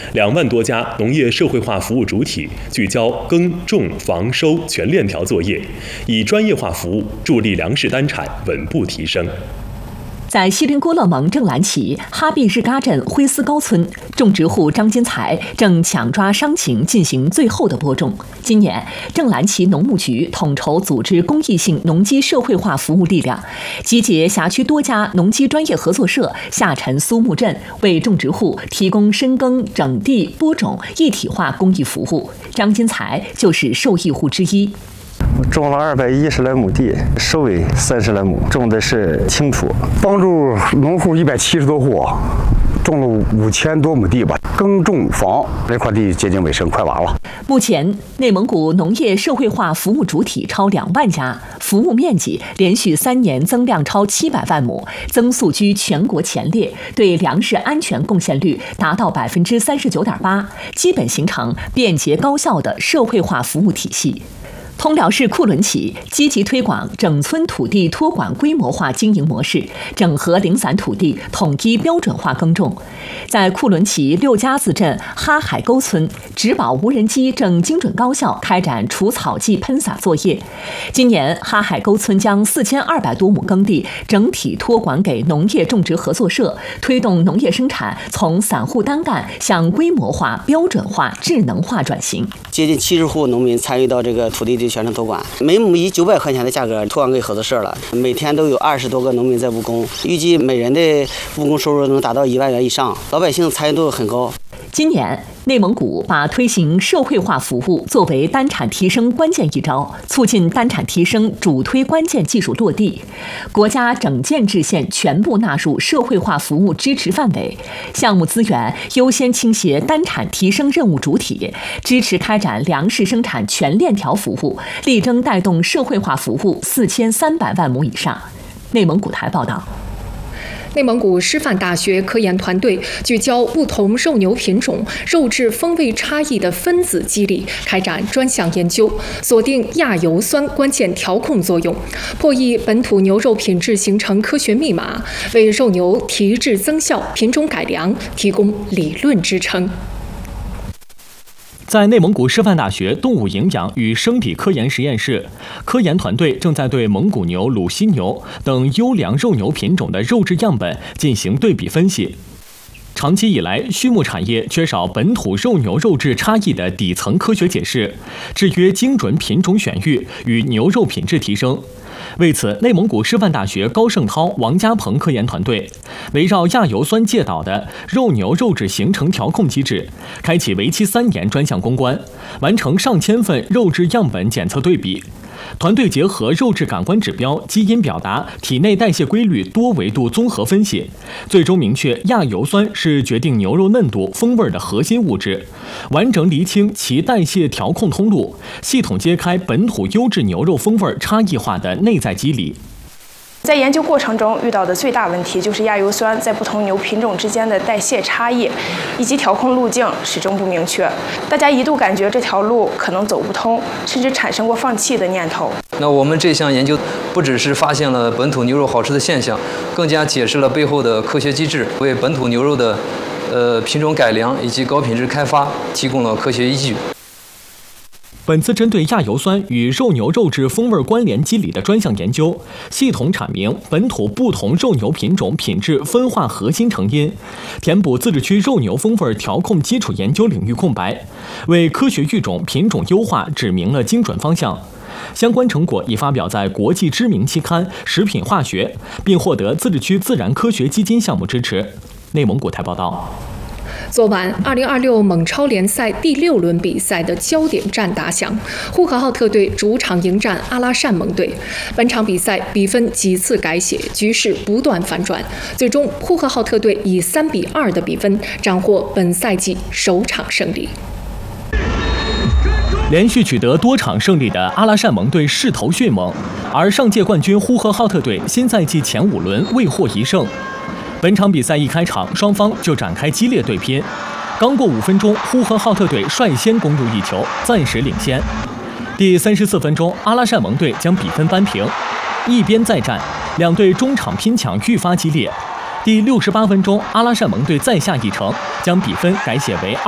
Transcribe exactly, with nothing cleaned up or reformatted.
两万多家农业社会化服务主体聚焦耕种防收全链条作业，以专业化服务助力粮食单产稳步提升。 在锡林郭勒盟正蓝旗哈毕日嘎镇灰斯高村，种植户张金才正抢抓伤情进行最后的播种。今年，正蓝旗农牧局统筹组织公益性农机社会化服务力量，集结辖区多家农机专业合作社下沉苏木镇，为种植户提供深耕、整地、播种一体化公益服务。张金才就是受益户之一。 我种了二百一十来亩地，收尾三十来亩，种的是青土， 帮助农户一百七十多户，种了五千多亩地吧。耕种房这块地接近尾声，快完了。 目前，内蒙古农业社会化服务主体超两万家，服务面积连续三年增量超七百万亩，增速居全国前列，对粮食安全贡献率达到百分之三十九点八，基本形成便捷高效的社会化服务体系。通辽市库伦旗积极推广整村土地托管规模化经营模式，整合零散土地，统一标准化耕种。在库伦旗六家子镇哈海沟村，植保无人机正精准高效开展除草剂喷洒作业。今年，哈海沟村将四千二百多亩耕地整体托管给农业种植合作社，推动农业生产从散户单干向规模化、标准化、智能化转型。 接近七十户农民参与到这个土地的全程托管，每亩以九百块钱的价格托管给合作社了，每天都有二十多个农民在务工，预计每人的务工收入能达到一万元以上，老百姓参与度很高。 今年，内蒙古把推行社会化服务作为单产提升关键一招，促进单产提升主推关键技术落地。国家整建制县全部纳入社会化服务支持范围，项目资源优先倾斜单产提升任务主体，支持开展粮食生产全链条服务，力争带动社会化服务四千三百万亩以上。内蒙古台报道。 内蒙古师范大学科研团队聚焦不同肉牛品种肉质风味差异的分子机理，开展专项研究，锁定亚油酸关键调控作用，破译本土牛肉品质形成科学密码，为肉牛提质增效、品种改良提供理论支撑。 在内蒙古师范大学动物营养与生理科研实验室，科研团队正在对蒙古牛、鲁西牛等优良肉牛品种的肉质样本进行对比分析。长期以来，畜牧产业缺少本土肉牛肉质差异的底层科学解释，制约精准品种选育与牛肉品质提升。为此，内蒙古师范大学高胜涛、王家鹏科研团队围绕亚油酸介导的肉牛肉质形成调控机制，开启为期三年专项攻关，完成上千份肉质样本检测对比。团队结合肉质感官指标、基因表达、体内代谢规律多维度综合分析，最终明确亚油酸是决定牛肉嫩度、风味的核心物质，完整厘清其代谢调控通路，系统揭开本土优质牛肉风味差异化的内在机理。 在研究过程中遇到的最大问题就是亚油酸在不同牛品种之间的代谢差异，以及调控路径始终不明确。大家一度感觉这条路可能走不通，甚至产生过放弃的念头。 那我们这项研究不只是发现了本土牛肉好吃的现象，更加解释了背后的科学机制，为本土牛肉的呃品种改良以及高品质开发提供了科学依据。 本次针对亚油酸与肉牛肉质风味关联机理的专项研究，系统阐明本土不同肉牛品种品质分化核心成因，填补自治区肉牛风味调控基础研究领域空白，为科学育种品种优化指明了精准方向。相关成果已发表在国际知名期刊《食品化学》，并获得自治区自然科学基金项目支持。内蒙古台报道。 昨晚，二零二六蒙超联赛第六轮比赛的焦点战打响，呼和浩特队主场迎战阿拉善盟队。本场比赛比分几次改写，局势不断反转，最终呼和浩特队以三比二的比分斩获本赛季首场胜利。 连续取得多场胜利的阿拉善盟队势头迅猛，而上届冠军呼和浩特队新赛季前五轮未获一胜。本场比赛一开场，双方就展开激烈对拼。刚过五分钟，呼和浩特队率先攻入一球，暂时领先。第三十四分钟，阿拉善盟队将比分扳平。一边再战，两队中场拼抢愈发激烈。第六十八分钟，阿拉善盟队再下一城，将比分改写为